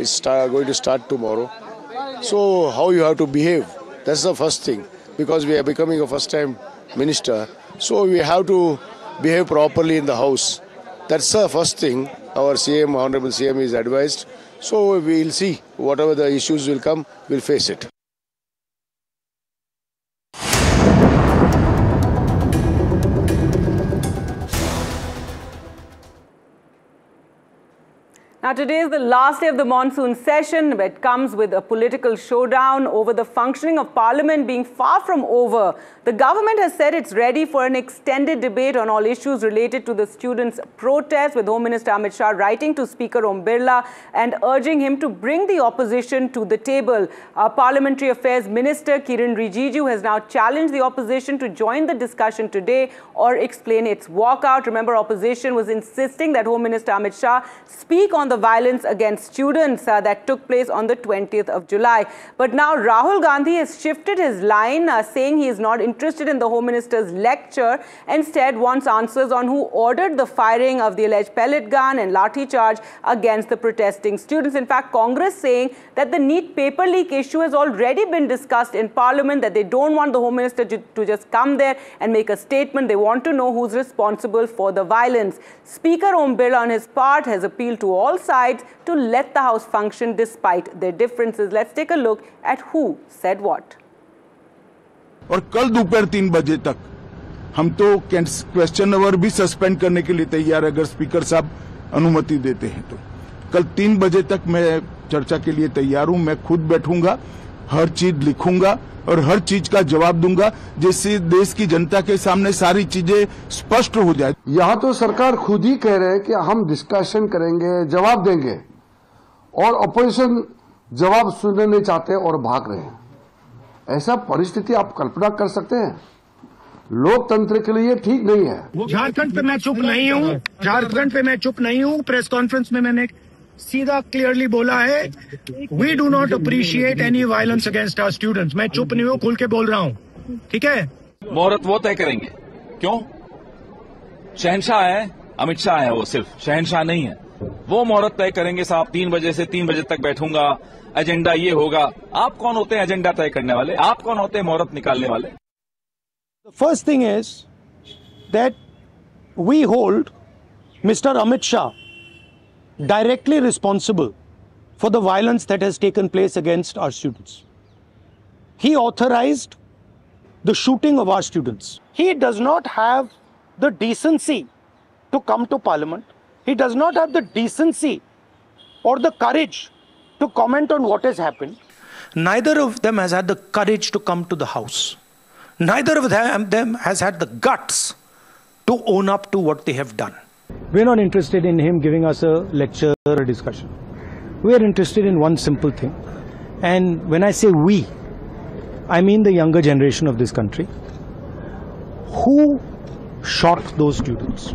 going to start tomorrow. So how you have to behave, that's the first thing, because we are becoming a first-time minister. So we have to behave properly in the house. That's the first thing our CM, Honorable CM is advised. So we will see whatever the issues will come, we'll face it. Now, today is the last day of the monsoon session. It comes with a political showdown over the functioning of Parliament being far from over. The government has said it's ready for an extended debate on all issues related to the students' protest, with Home Minister Amit Shah writing to Speaker Om Birla and urging him to bring the opposition to the table. Our Parliamentary Affairs Minister Kiren Rijiju has now challenged the opposition to join the discussion today or explain its walkout. Remember, opposition was insisting that Home Minister Amit Shah speak on the violence against students that took place on the 20th of July. But now Rahul Gandhi has shifted his line, saying he is not interested in the Home Minister's lecture, instead wants answers on who ordered the firing of the alleged pellet gun and lathi charge against the protesting students. In fact, Congress saying that the NEET paper leak issue has already been discussed in Parliament, that they don't want the Home Minister to just come there and make a statement. They want to know who's responsible for the violence. Speaker Om Birla on his part has appealed to all sides to let the House function despite their differences. Let's take a look at who said what. और कल दोपहर 3 बजे तक हम तो question our भी suspend करने के लिए तैयार है, अगर स्पीकर साहब अनुमति देते हैं तो। कल 3 बजे तक मैं चर्चा के लिए तैयार हूं। मैं खुद बैठूंगा, हर चीज लिखूंगा और हर चीज का जवाब दूंगा, जिससे देश की जनता के सामने सारी चीजें स्पष्ट हो जाए। यहाँ तो सरकार खुद ही कह रहे हैं कि हम डिस्कशन करेंगे, जवाब देंगे, और अपोजिशन जवाब सुनने नहीं चाहते और भाग रहे हैं। ऐसा परिस्थिति आप कल्पना कर सकते हैं? लोकतंत्र के लिए ठीक नहीं है। झारखंड पे मैं चुप नहीं हूँ, झारखंड पे मैं चुप नहीं हूँ। प्रेस कॉन्फ्रेंस में मैंने सीधा क्लियरली बोला है, we do not appreciate any violence against our students. मैं चुप नहीं हूँ, खुल के बोल रहा हूँ, ठीक है। मुहूर्त वो तय करेंगे, क्यों? शहनशाह है, अमित शाह है, वो सिर्फ शहनशाह नहीं है। वो मुहूर्त तय करेंगे साहब, 3 बजे से 3 बजे तक बैठूंगा, एजेंडा ये होगा। आप कौन होते हैं एजेंडा तय करने वाले? आप कौन होते हैं मुहूर्त निकालने वाले? The first thing is that we hold Mr. Amit Shah directly responsible for the violence that has taken place against our students. He authorized the shooting of our students. He does not have the decency to come to Parliament. He does not have the decency or the courage to comment on what has happened. Neither of them has had the courage to come to the House. Neither of them has had the guts to own up to what they have done. We're not interested in him giving us a lecture or a discussion. We are interested in one simple thing. And when I say we, I mean the younger generation of this country. Who shot those students?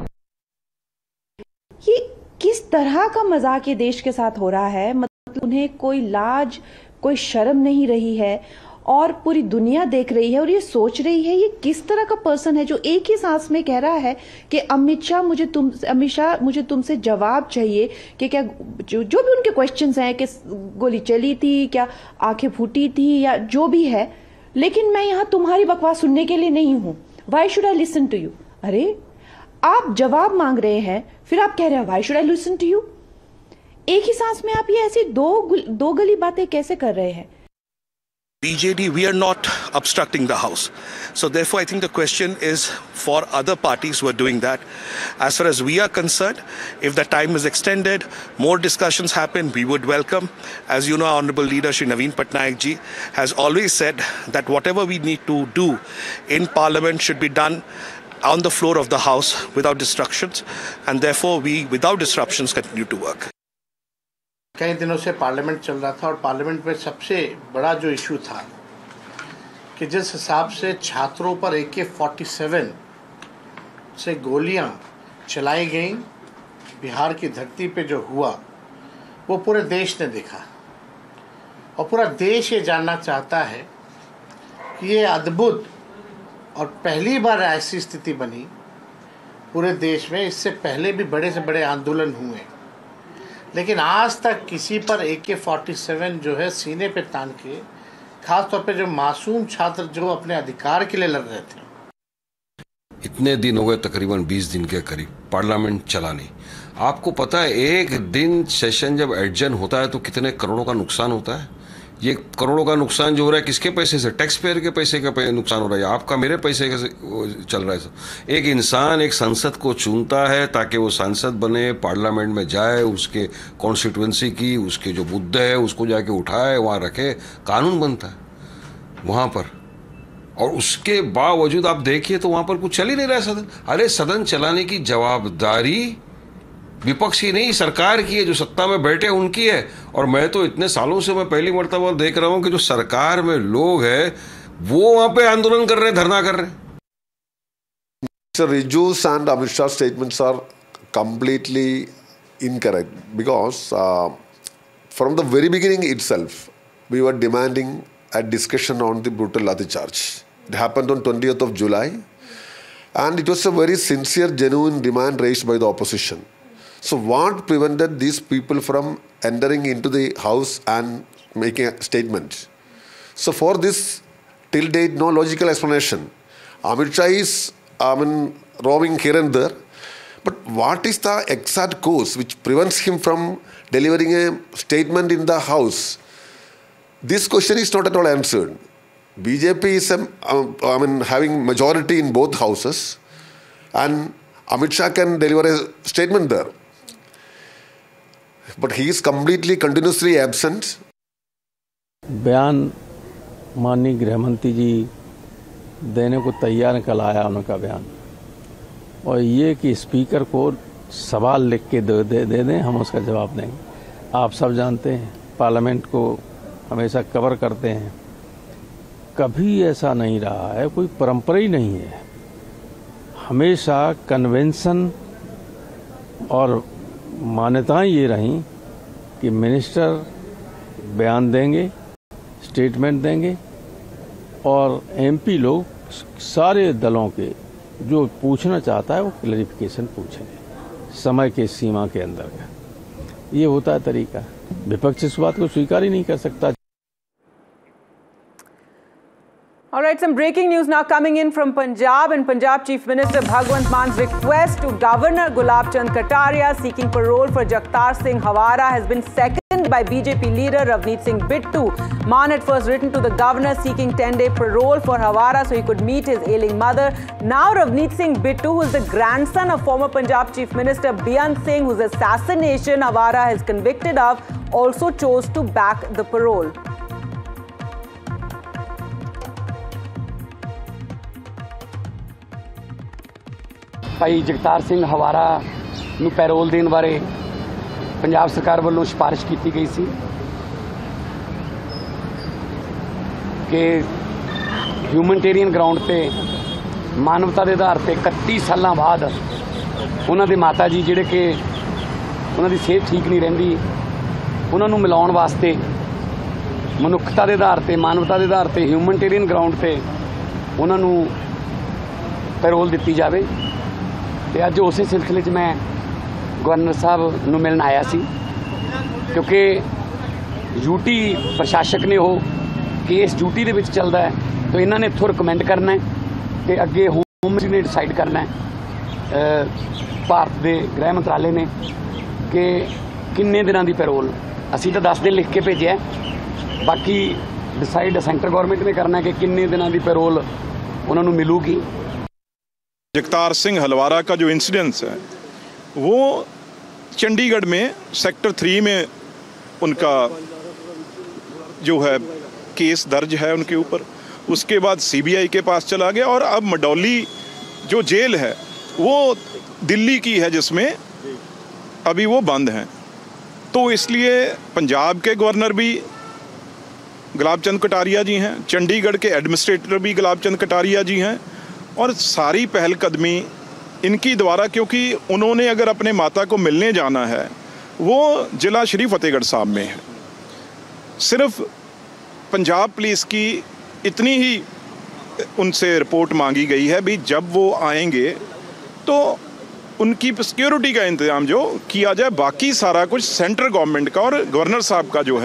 ये किस तरह का मजाक ये देश के साथ हो रहा है? मतलब उन्हें कोई लाज, कोई शर्म नहीं रही है, और पूरी दुनिया देख रही है और ये सोच रही है ये किस तरह का पर्सन है जो एक ही सांस में कह रहा है कि अमित शाह मुझे तुमसे जवाब चाहिए कि क्या जो भी उनके क्वेश्चंस हैं कि गोली चली थी, क्या आंखें फूटी थी, या जो भी है, लेकिन मैं यहाँ तुम्हारी बकवास सुनने के लिए नहीं हूँ। Why should I listen to you? अरे आप जवाब मांग रहे हैं, फिर आप कह रहे हैं why should I listen to you? एक ही सांस में आप ये ऐसी दो गली बातें कैसे कर रहे हैं? BJD, we are not obstructing the House. So therefore, I think the question is for other parties who are doing that. As far as we are concerned, if the time is extended, more discussions happen, we would welcome. As you know, Honorable Leader Shri Naveen Patnaik ji has always said that whatever we need to do in Parliament should be done on the floor of the House without disruptions. And therefore, we, without disruptions, continue to work. कई दिनों से parliament चल रहा था और parliament में सबसे बड़ा जो इशू था कि जिस हिसाब से छात्रों पर AK-47 से गोलियां चलाई गईं, बिहार की धरती पे जो हुआ वो पूरे देश ने देखा, और पूरा देश ये जानना चाहता है कि ये अद्भुत और पहली बार ऐसी स्थिति बनी पूरे देश में। इससे पहले भी बड़े से बड़े आंदोलन हुए, लेकिन आज तक किसी पर AK-47 जो है सीने पे तान के, खास तौर पे जो मासूम छात्र जो अपने अधिकार के लिए लड़ रहे थे। इतने दिन हो गए, तकरीबन 20 दिन के करीब पार्लियामेंट चला नहीं। आपको पता है एक दिन सेशन जब एडजर्न होता है तो कितने करोड़ों का नुकसान होता है? ये करोड़ों का नुकसान जो हो रहा है किसके पैसे से? टैक्स पेयर के पैसे का नुकसान हो रहा है, आपका मेरे पैसे का चल रहा है। एक इंसान एक सांसद को चुनता है ताकि वो सांसद बने, पार्लियामेंट में जाए, उसके कॉन्स्टिट्यूंसी की उसके जो मुद्दे है उसको जाके उठाए, वहाँ रखे, कानून बनता है वहाँ पर। और उसके बावजूद आप देखिए तो वहाँ पर कुछ चल ही नहीं रहा है सदन। अरे सदन चलाने की जवाबदारी विपक्ष की नहीं, सरकार की है, जो सत्ता में बैठे उनकी है। और मैं तो इतने सालों से मैं पहली मर्तबा देख रहा हूं कि जो सरकार में लोग हैं वो वहां पे आंदोलन कर रहे हैं, धरना कर रहे हैं। Mr. Riju's and Amit Shah's statements are completely incorrect because from the very beginning itself we were demanding a discussion on the brutal lathi charge. It happened on 20th of July and it was a very sincere, genuine demand raised by the opposition. So what prevented these people from entering into the house and making a statement? So for this, till date, no logical explanation. Amit Shah is, roaming here and there. But what is the exact cause which prevents him from delivering a statement in the house? This question is not at all answered. BJP is, having majority in both houses, and Amit Shah can deliver a statement there. But he is completely, continuously absent. बयान माननीय गृहमंत्री जी देने को तैयार, कल आया उनका बयान, और ये कि स्पीकर को सवाल लिख के दे दें, हम उसका जवाब देंगे। आप सब जानते हैं पार्लियामेंट को हमेशा कवर करते हैं, कभी ऐसा नहीं रहा है, कोई परंपरा ही नहीं है। हमेशा कन्वेंशन और मान्यताएं ये रहीं कि मिनिस्टर बयान देंगे, स्टेटमेंट देंगे, और एमपी लोग सारे दलों के जो पूछना चाहता है वो क्लैरिफिकेशन पूछेंगे समय के सीमा के अंदर का। ये होता है तरीका। विपक्ष इस बात को स्वीकार ही नहीं कर सकता। All right, some breaking news now coming in from Punjab. And Punjab Chief Minister Bhagwant Man's request to Governor Gulab Chand Kataria seeking parole for Jagtar Singh Hawara has been seconded by BJP leader Ravneet Singh Bittu. Man had first written to the governor seeking 10-day parole for Hawara so he could meet his ailing mother. Now Ravneet Singh Bittu, who is the grandson of former Punjab Chief Minister Beyant Singh, whose assassination Hawara is convicted of, also chose to back the parole. Bhai Jagtar Singh Hawara ਨੂੰ parole ਦੇਣ ਬਾਰੇ ਪੰਜਾਬ ਸਰਕਾਰ ਵੱਲੋਂ ਸਿਫਾਰਿਸ਼ ਕੀਤੀ ਗਈ ਸੀ ਕਿ humanitarian ground ਤੇ ਮਾਨਵਤਾ ਦੇ ਆਧਾਰ ਤੇ 31 ਸਾਲਾਂ ਬਾਅਦ ਉਹਨਾਂ ਦੇ ਮਾਤਾ ਜੀ ਜਿਹੜੇ ਕਿ ਉਹਨਾਂ ਦੀ ਸਿਹਤ ਠੀਕ ਨਹੀਂ ਰਹਿੰਦੀ, ਉਹਨਾਂ ਨੂੰ ਮਿਲਾਉਣ ਵਾਸਤੇ ਮਨੁੱਖਤਾ ਦੇ ਆਧਾਰ ਤੇ, ਮਾਨਵਤਾ ਦੇ ਆਧਾਰ ਤੇ ਹਿਊਮਨਿਟੇਰੀਅਨ ਗਰਾਊਂਡ ਤੇ ਉਹਨਾਂ ਨੂੰ ਪੈਰੋਲ ਦਿੱਤੀ ਜਾਵੇ। ਤੇ ਅੱਜ ਉਸੇ ਸਿਲਸਿਲੇ 'ਚ ਮੈਂ ਗਵਰਨਰ ਸਾਹਿਬ ਨੂੰ ਮਿਲਣ ਆਇਆ ਸੀ, ਕਿਉਂਕਿ यूटी प्रशासक ने वो केस ड्यूटी ਦੇ ਵਿੱਚ ਚੱਲਦਾ ਹੈ तो ਇਹਨਾਂ ਨੇ ਇੱਥੋਂ ਰਿਕਮੈਂਡ ਕਰਨਾ ਹੈ ਤੇ ਅੱਗੇ ਹੋਮ ਮਿਨਿਸਟਰੀ ਨੇ ਡਿਸਾਈਡ ਕਰਨਾ ਹੈ ਭਾਰਤ ਦੇ ਗ੍ਰਹਿ ਮੰਤਰਾਲੇ ਨੇ ਕਿ ਕਿੰਨੇ ਦਿਨਾਂ ਦੀ ਪੈਰੋਲ। ਅਸੀਂ ਤਾਂ 10 ਦਿਨ ਲਿਖ ਕੇ ਭੇਜਿਆ, ਬਾਕੀ डिसाइड सेंटर गवर्नमेंट ने करना है कि किन्ने दिनों की पैरोल उन्होंने मिलूगी। जगतार सिंह हलवारा का जो इंसिडेंस है वो चंडीगढ़ में सेक्टर 3 में उनका जो है केस दर्ज है उनके ऊपर, उसके बाद सीबीआई के पास चला गया और अब मडौली जो जेल है वो दिल्ली की है जिसमें अभी वो बंद हैं। तो इसलिए पंजाब के गवर्नर भी गुलाब चंद कटारिया जी हैं, चंडीगढ़ के एडमिनिस्ट्रेटर भी गुलाब चंद कटारिया जी हैं और सारी पहलकदमी इनकी द्वारा, क्योंकि उन्होंने अगर अपने माता को मिलने जाना है वो जिला श्री फतेहगढ़ साहब में है। सिर्फ पंजाब पुलिस की इतनी ही उनसे रिपोर्ट मांगी गई है भी जब वो आएंगे तो उनकी सिक्योरिटी का इंतजाम जो किया जाए, बाकी सारा कुछ सेंट्रल गवर्नमेंट का और गवर्नर साहब का जो है